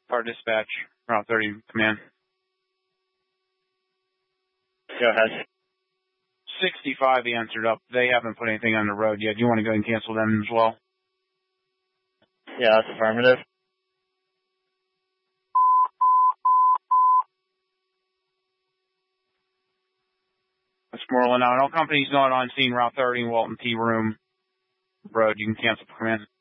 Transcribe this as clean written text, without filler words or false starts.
Car dispatch, Route 30 command. Go ahead. 65 he answered up. They haven't put anything on the road yet. Do you want to go ahead and cancel them as well? Yeah, that's affirmative. Westmoreland, now, all companies not on scene, Route 30 in Walton T. Room Road. You can cancel for command.